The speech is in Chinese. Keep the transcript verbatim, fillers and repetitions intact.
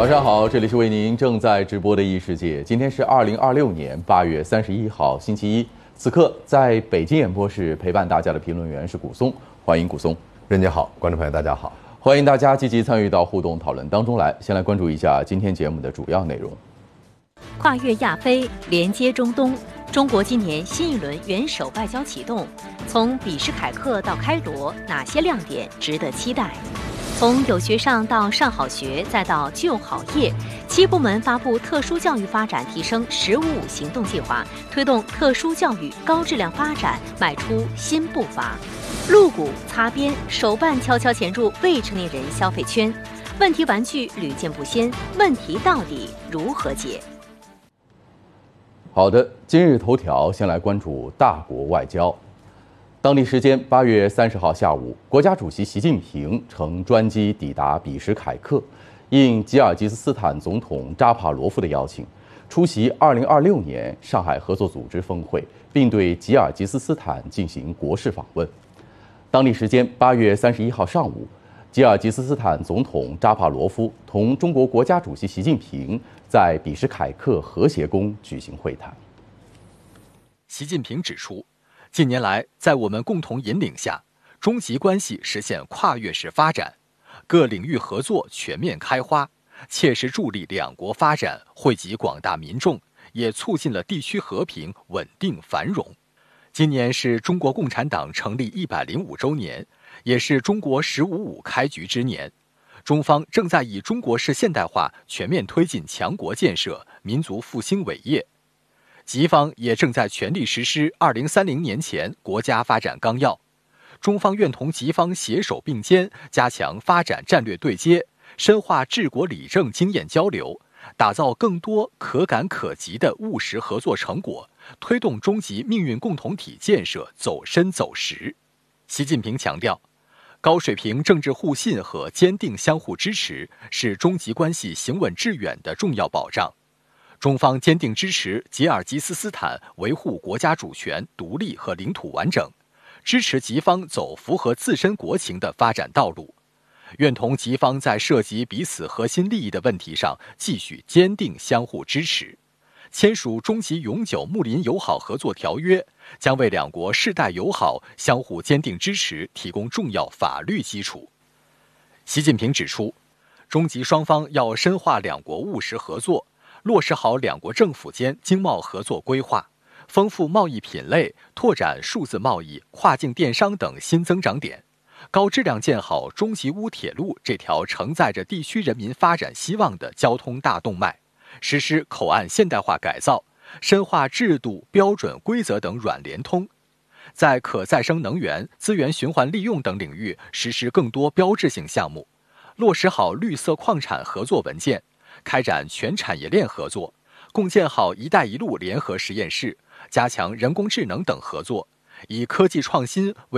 晚上好，这里是为您正在直播的异世界。今天是二零二六年八月三十一号，星期一。此刻在北京演播室陪伴大家的评论员是古松，欢迎古松。 任姐好，观众朋友大家好， 欢迎大家积极参与到互动讨论当中来。先来关注一下今天节目的主要内容。 跨越亚非，连接中东，中国今年新一轮元首外交启动。从比什凯克到开罗，哪些亮点值得期待？从有学上到上好学，再到就好业，七部门发布特殊教育发展提升“十五五”行动计划，推动特殊教育高质量发展迈出新步伐。露骨擦边，手办悄悄潜入未成年人消费圈，问题玩具屡见不鲜，问题到底如何解？ 好的，今日头条先来关注大国外交。当地时间八月三十号下午，国家主席习近平乘专机抵达比什凯克，应吉尔吉斯斯坦总统扎帕罗夫的邀请，出席二零二六年上海合作组织峰会，并对吉尔吉斯斯坦进行国事访问。当地时间八月三十一号上午，吉尔吉斯斯坦总统扎帕罗夫同中国国家主席习近平在比什凯克和谐宫举行会谈。 习近平指出，近年来，在我们共同引领下，中吉关系实现跨越式发展，各领域合作全面开花，切实助力两国发展，惠及广大民众，也促进了地区和平、稳定、繁荣。今年是中国共产党成立一百零五周年，也是中国“十五五”开局之年。中方正在以中国式现代化全面推进强国建设、民族复兴伟业。吉方也正在全力实施二零三零年前国家发展纲要，中方愿同吉方携手并肩，加强发展战略对接，深化治国理政经验交流，打造更多可感可及的务实合作成果，推动中吉命运共同体建设走深走实。习近平强调，高水平政治互信和坚定相互支持是中吉关系行稳致远的重要保障。中方坚定支持吉尔吉斯斯坦维护国家主权、独立和领土完整，支持吉方走符合自身国情的发展道路，愿同吉方在涉及彼此核心利益的问题上继续坚定相互支持。签署中吉永久睦邻友好合作条约，将为两国世代友好、相互坚定支持提供重要法律基础。习近平指出，中吉双方要深化两国务实合作，落实好两国政府间经贸合作规划，丰富贸易品类，拓展数字贸易、跨境电商等新增长点，高质量建好中吉乌铁路这条承载着地区人民发展希望的交通大动脉，实施口岸现代化改造，深化制度、标准、规则等软联通，在可再生能源、资源循环利用等领域实施更多标志性项目，落实好绿色矿产合作文件，开展全产业链合作，共建好“一带一路”联合实验室，加强人工智能等合作，以科技创新为